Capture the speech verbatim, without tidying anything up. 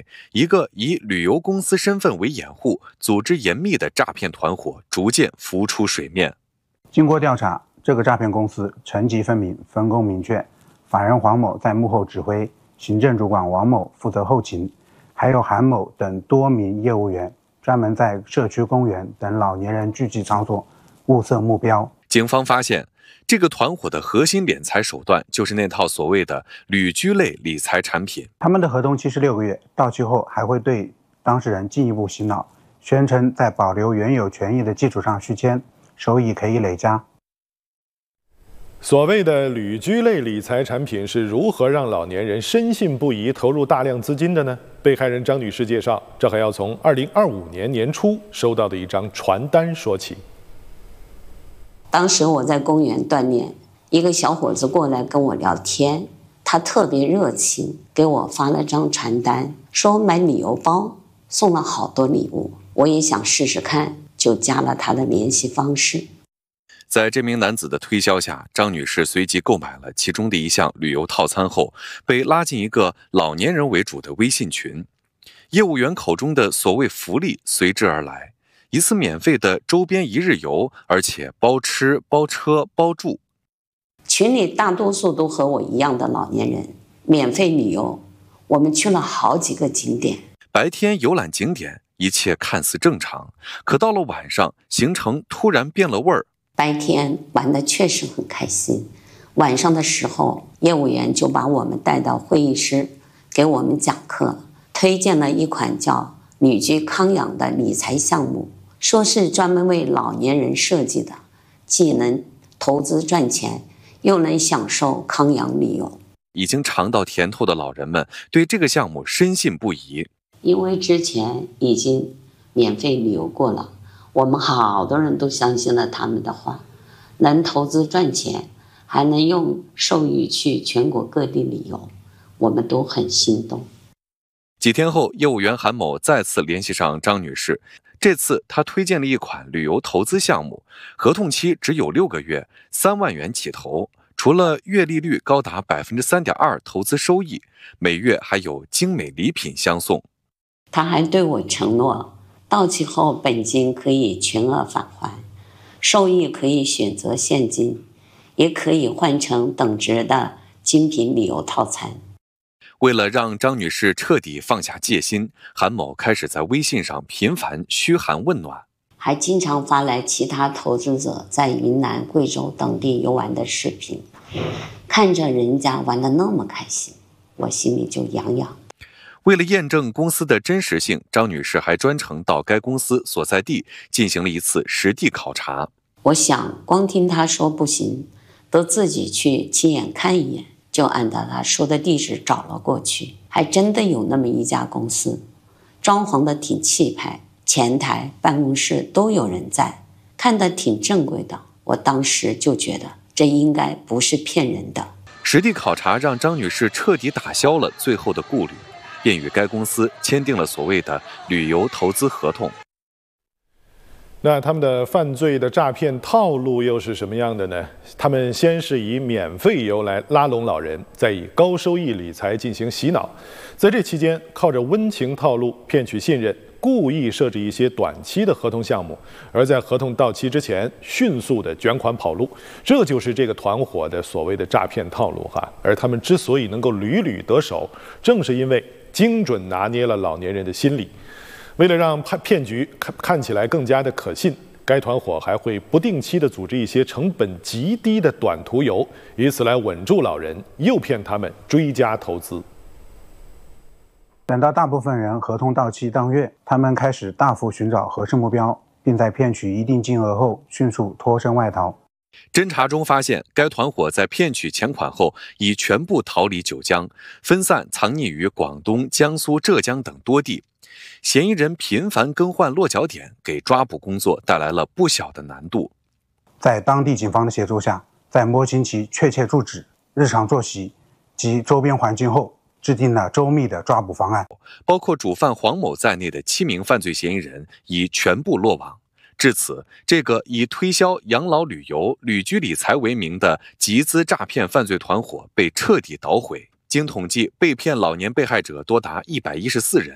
一个以旅游公司身份为掩护、组织严密的诈骗团伙逐渐浮出水面。 经过调查，这个诈骗公司层级分明，分工明确，法人黄某在幕后指挥，行政主管王某负责后勤，还有韩某等多名业务员专门在社区公园等老年人聚集场所物色目标。 警方发现，这个团伙的核心敛财手段就是那套所谓的旅居类理财产品。 他们的合同期是六个月，到期后还会对当事人进一步洗脑，宣称在保留原有权益的基础上续签，收益可以累加。 所谓的旅居类理财产品是如何让老年人深信不疑投入大量资金的呢？被害人张女士介绍，这还要从二零二五年年初收到的一张传单说起。 当时我在公园锻炼，一个小伙子过来跟我聊天，他特别热情，给我发了张传单，说买旅游包，送了好多礼物。我也想试试看，就加了他的联系方式。 在这名男子的推销下，张女士随即购买了其中的一项旅游套餐后，被拉进一个老年人为主的微信群。业务员口中的所谓福利随之而来，一次免费的周边一日游，而且包吃包车包住。 群里大多数都和我一样的老年人，免费旅游，我们去了好几个景点。 白天游览景点，一切看似正常，可到了晚上，行程突然变了味儿。 白天玩得确实很开心，晚上的时候，业务员就把我们带到会议室，给我们讲课，推荐了一款叫旅居康养的理财项目，说是专门为老年人设计的，既能投资赚钱，又能享受康养旅游。 已经尝到甜头的老人们对这个项目深信不疑， 因为之前已经免费旅游过了，我们好多人都相信了他们的话，能投资赚钱，还能用授予去全国各地旅游，我们都很心动。 几天后，业务员韩某再次联系上张女士，这次他推荐了一款旅游投资项目，合同期只有六个月，三万元起投，除了月利率高达百分之三点二投资收益，每月还有精美礼品相送。 他还对我承诺，到期后本金可以全额返还，收益可以选择现金，也可以换成等值的精品旅游套餐。 为了让张女士彻底放下戒心，韩某开始在微信上频繁嘘寒问暖， 还经常发来其他投资者在云南、贵州等地游玩的视频，看着人家玩得那么开心，我心里就痒痒。 为了验证公司的真实性，张女士还专程到该公司所在地进行了一次实地考察。 我想光听她说不行，都自己去亲眼看一眼，就按照她说的地址找了过去。还真的有那么一家公司，装潢的挺气派，前台、办公室都有人在，看得挺正规的。我当时就觉得这应该不是骗人的。 实地考察让张女士彻底打消了最后的顾虑，便与该公司签订了所谓的旅游投资合同。 那他们的犯罪的诈骗套路又是什么样的呢？他们先是以免费游来拉拢老人，再以高收益理财进行洗脑，在这期间靠着温情套路骗取信任，故意设置一些短期的合同项目，而在合同到期之前迅速的卷款跑路，这就是这个团伙的所谓的诈骗套路哈。而他们之所以能够屡屡得手，正是因为精准拿捏了老年人的心理。为了让骗局看看起来更加的可信，该团伙还会不定期的组织一些成本极低的短途游，以此来稳住老人，诱骗他们追加投资。 等到大部分人合同到期当月，他们开始大幅寻找合适目标，并在骗取一定金额后迅速脱身外逃。 侦查中发现，该团伙在骗取钱款后已全部逃离九江，分散藏匿于广东、江苏、浙江等多地。嫌疑人频繁更换落脚点，给抓捕工作带来了不小的难度。 在当地警方的协助下，在摸清其确切住址、日常作息及周边环境后，制定了周密的抓捕方案。 包括主犯黄某在内的七名犯罪嫌疑人已全部落网。至此，这个以推销养老旅游、旅居理财为名的集资诈骗犯罪团伙被彻底捣毁。经统计，被骗老年被害者多达一百一十四人，